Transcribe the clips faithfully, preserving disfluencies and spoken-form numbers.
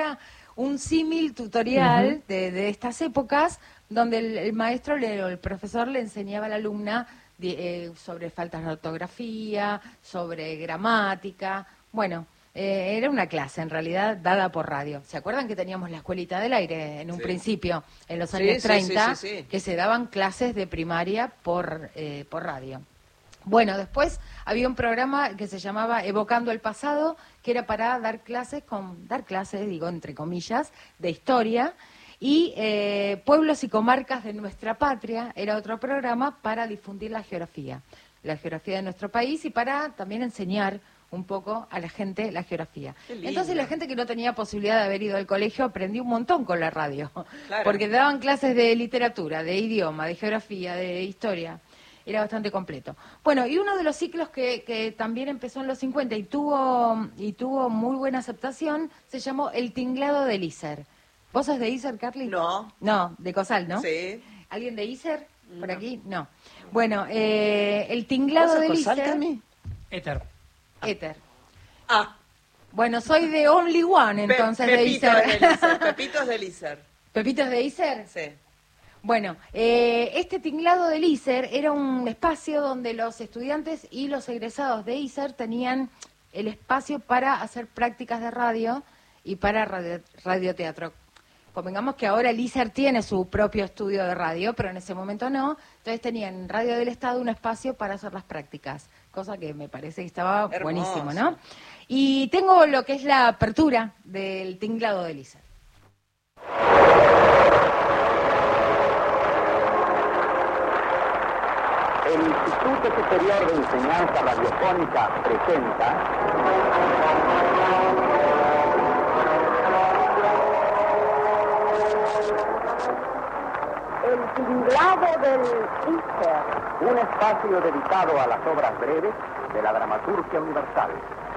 era un símil tutorial Uh-huh. de, de estas épocas, donde el, el maestro le, o el profesor le enseñaba a la alumna de, eh, sobre faltas de ortografía, sobre gramática. Bueno, eh, era una clase en realidad dada por radio. ¿Se acuerdan que teníamos la escuelita del aire en un Sí. principio, en los Sí, años sí, treinta, sí, sí, sí. que se daban clases de primaria por, eh, por radio? Bueno, después había un programa que se llamaba Evocando el Pasado, que era para dar clases, con dar clases, digo, entre comillas, de historia, y eh, Pueblos y Comarcas de Nuestra Patria era otro programa para difundir la geografía, la geografía de nuestro país y para también enseñar un poco a la gente la geografía. Qué lindo. Entonces la gente que no tenía posibilidad de haber ido al colegio aprendió un montón con la radio, Claro. porque daban clases de literatura, de idioma, de geografía, de historia. Era bastante completo. Bueno, y uno de los ciclos que, que también empezó en los cincuenta y tuvo y tuvo muy buena aceptación se llamó El Tinglado del Iser. ¿Vos sos de Iser, Carly? No. No, de Cosal, ¿no? Sí. ¿Alguien de Iser? ¿Por No. aquí? No. Bueno, eh, El Tinglado ¿Vos sos del Cosal, Iser... Cami? Éter. Éter. Ah. Bueno, soy de Only One, Pe- entonces, de Pepito Iser. es del Iser. Pepito es del Iser. ¿Pepito es de Iser? Sí. Bueno, eh, este tinglado del Iser era un espacio donde los estudiantes y los egresados de Iser tenían el espacio para hacer prácticas de radio y para radio, radioteatro. Convengamos que ahora el Iser tiene su propio estudio de radio, pero en ese momento no. Entonces tenían en Radio del Estado un espacio para hacer las prácticas, cosa que me parece que estaba Hermoso. buenísimo, ¿no? Y tengo lo que es la apertura del tinglado del Iser. El Instituto Superior de Enseñanza Radiofónica presenta El Tinglado del Iser, un espacio dedicado a las obras breves de la dramaturgia universal.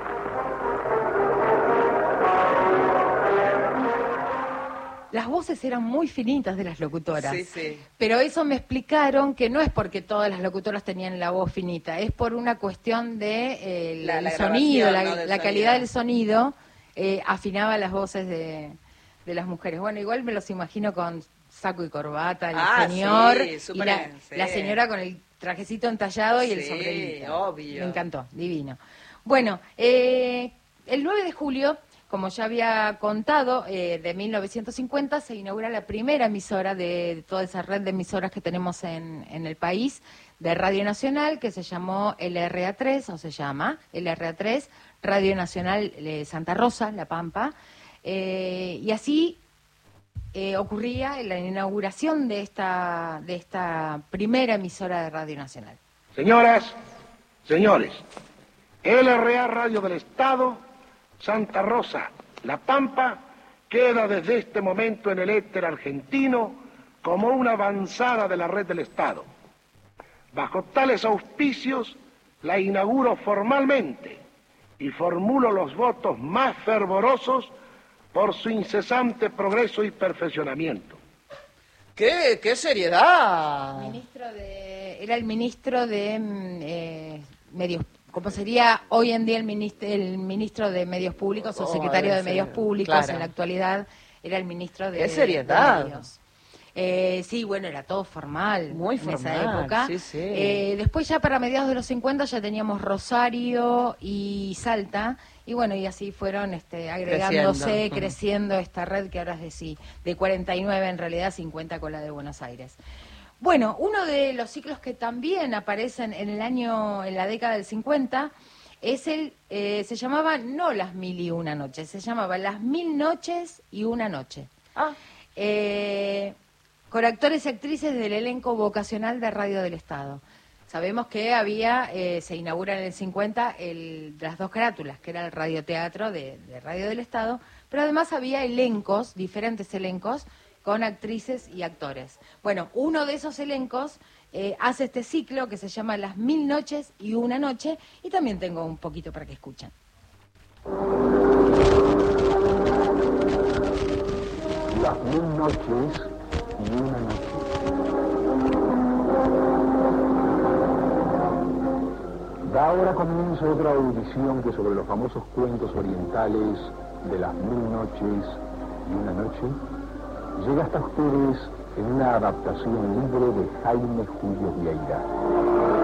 Las voces eran muy finitas de las locutoras. Sí, sí. Pero eso me explicaron que no es porque todas las locutoras tenían la voz finita, es por una cuestión de eh, La- el la sonido, la, grabación, ¿no? del la calidad sonido. del sonido eh, afinaba las voces de, de las mujeres. Bueno, igual me los imagino con saco y corbata, el Ah, señor sí, y súper la, bien, sí. la señora con el trajecito entallado y el Sí, sombrerito. obvio. Me encantó, divino. Bueno, eh, el nueve de julio, como ya había contado, eh, de mil novecientos cincuenta se inaugura la primera emisora de, de toda esa red de emisoras que tenemos en, en el país, de Radio Nacional, que se llamó L R A tres, o se llama L R A tres, Radio Nacional eh, Santa Rosa, La Pampa, eh, y así eh, ocurría la inauguración de esta, de esta primera emisora de Radio Nacional. Señoras, señores, L R A Radio del Estado, Santa Rosa, La Pampa, queda desde este momento en el éter argentino como una avanzada de la red del Estado. Bajo tales auspicios la inauguro formalmente y formulo los votos más fervorosos por su incesante progreso y perfeccionamiento. ¿Qué, qué seriedad? Ministro de, era el ministro de mm, eh, medios, como sería hoy en día el ministro, el ministro de Medios Públicos o Oh, secretario debe de Medios ser, Públicos, claro. en la actualidad era el ministro de, ¡Qué de seriedad! Medios. Eh, sí, bueno, era todo formal Muy en esa formal, época. sí, sí. Eh, después ya para mediados de los cincuenta ya teníamos Rosario y Salta, y bueno, y así fueron este, agregándose, Creciendo. creciendo, esta red que ahora es de sí, de cuarenta y nueve en realidad, cincuenta con la de Buenos Aires. Bueno, uno de los ciclos que también aparecen en el año, en la década del cincuenta, es el, eh, se llamaba no Las Mil y Una Noches, se llamaba Las Mil Noches y Una Noche. Ah, Eh, con actores y actrices del elenco vocacional de Radio del Estado. Sabemos que había, eh, se inaugura en el cincuenta el, las dos carátulas, que era el radioteatro de, de Radio del Estado, pero además había elencos, diferentes elencos, con actrices y actores. Bueno, uno de esos elencos eh, hace este ciclo que se llama Las Mil Noches y Una Noche, y también tengo un poquito para que escuchen. Las mil noches y una noche. Da ahora comienzo otra audición que sobre los famosos cuentos orientales de las mil noches y una noche llega hasta ustedes en una adaptación libre de Jaime Julio Vieira.